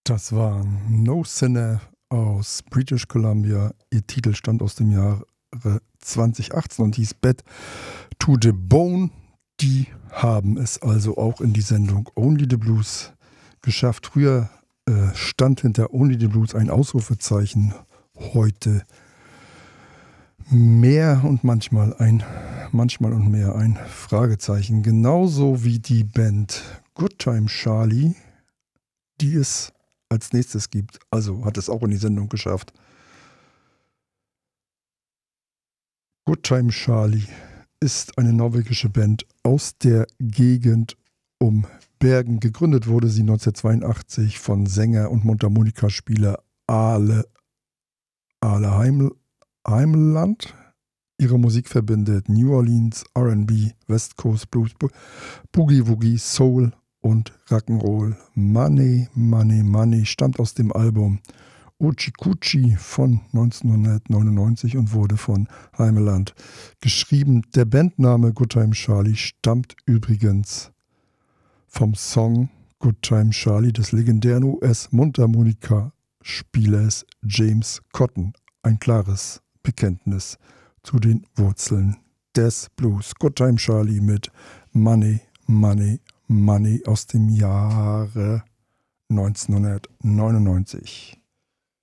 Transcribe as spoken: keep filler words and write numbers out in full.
Das war No Sinner aus British Columbia. Ihr Titel stammt aus dem Jahre zwanzig achtzehn und hieß Bad to the Bone. Die haben es also auch in die Sendung Only the Blues geschafft. Früher äh, stand hinter Only the Blues ein Ausrufezeichen. Heute mehr und manchmal ein, manchmal und mehr ein Fragezeichen. Genauso wie die Band Good Time Charlie, die es als nächstes gibt. Also hat es auch in die Sendung geschafft. Good Time Charlie ist eine norwegische Band aus der Gegend um Bergen. Gegründet wurde sie neunzehnhundertzweiundachtzig von Sänger und Mundharmonikaspieler Ale, Ale Heim, Heimland. Ihre Musik verbindet New Orleans, R and B, West Coast Blues, Boogie Woogie, Soul und Rock'n'Roll. Money, Money, Money stammt aus dem Album Ochikuchi von neunzehnhundertneunundneunzig und wurde von Heimeland geschrieben. Der Bandname Good Time Charlie stammt übrigens vom Song Good Time Charlie des legendären U S-Mundharmonika-Spielers James Cotton. Ein klares Bekenntnis zu den Wurzeln des Blues. Good Time Charlie mit Money, Money, Money aus dem Jahre neunzehnhundertneunundneunzig.